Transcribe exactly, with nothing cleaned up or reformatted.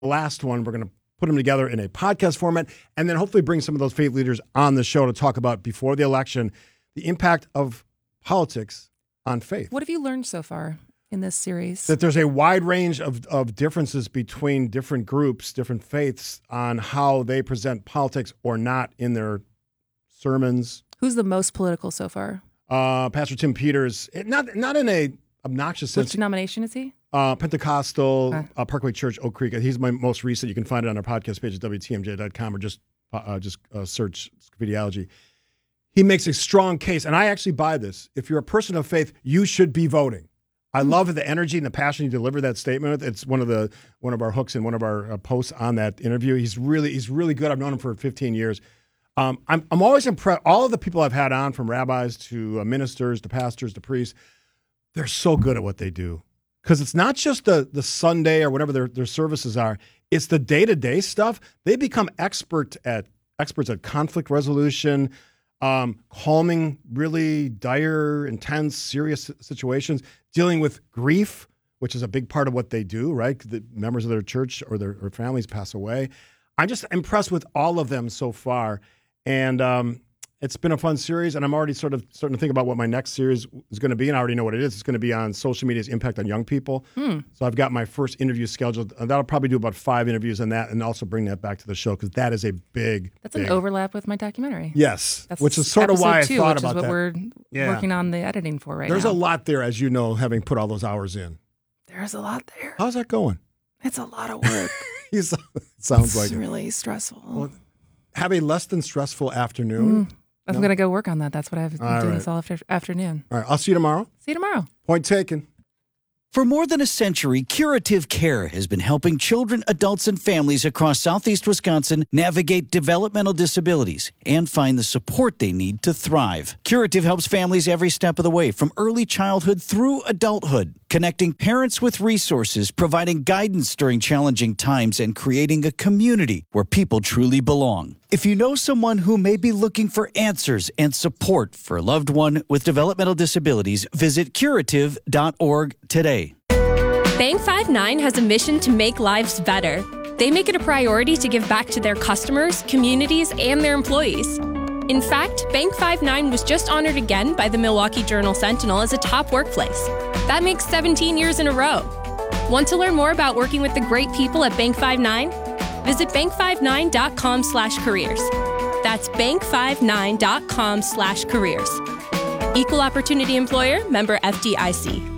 last one, we're going to put them together in a podcast format, and then hopefully bring some of those faith leaders on the show to talk about, before the election, the impact of politics on faith. What have you learned so far in this series? That there's a wide range of, of differences between different groups, different faiths, on how they present politics or not in their sermons. Who's the most political so far? Uh, Pastor Tim Peters, not not in a obnoxious sense. Which denomination is he? Uh, Pentecostal, Huh. uh, Parkway Church, Oak Creek. He's my most recent. You can find it on our podcast page at W T M J dot com, or just uh, just uh, search Scofidiology. He makes a strong case, and I actually buy this. If you're a person of faith, you should be voting. I love the energy and the passion you deliver that statement with. It's one of the one of our hooks in one of our uh, posts on that interview. He's really he's really good. I've known him for fifteen years. Um, I'm I'm always impressed. All of the people I've had on, from rabbis to uh, ministers to pastors to priests, they're so good at what they do. Because it's not just the the Sunday or whatever their, their services are. It's the day-to-day stuff. They become expert at experts at conflict resolution, um, calming really dire, intense, serious situations, dealing with grief, which is a big part of what they do, right? The members of their church or their or families pass away. I'm just impressed with all of them so far. And um, it's been a fun series, and I'm already sort of starting to think about what my next series is going to be, and I already know what it is. It's going to be on social media's impact on young people. Hmm. So I've got my first interview scheduled. And that'll probably do about five interviews on that, and also bring that back to the show, because that is a big, That's big, an overlap with my documentary. Yes, That's which is sort of why I two, thought which about is what that. we're Yeah. working on the editing for right There's now. a lot there, as you know, having put all those hours in. There's a lot there. How's that going? It's a lot of work. You so- it sounds it's like it. really stressful. Well, have a less than stressful afternoon. Mm. I'm No? going to go work on that. That's what I've been All doing right. this all after, afternoon. All right, I'll see you tomorrow. See you tomorrow. Point taken. For more than a century, Curative Care has been helping children, adults, and families across southeast Wisconsin navigate developmental disabilities and find the support they need to thrive. Curative helps families every step of the way, from early childhood through adulthood, connecting parents with resources, providing guidance during challenging times, and creating a community where people truly belong. If you know someone who may be looking for answers and support for a loved one with developmental disabilities, visit curative dot org today. Bank five nine has a mission to make lives better. They make it a priority to give back to their customers, communities, and their employees. In fact, Bank five nine was just honored again by the Milwaukee Journal Sentinel as a top workplace. That makes seventeen years in a row. Want to learn more about working with the great people at Bank five nine? Visit bank five nine dot com slash careers. That's bank five nine dot com slash careers. Equal Opportunity Employer, member F D I C.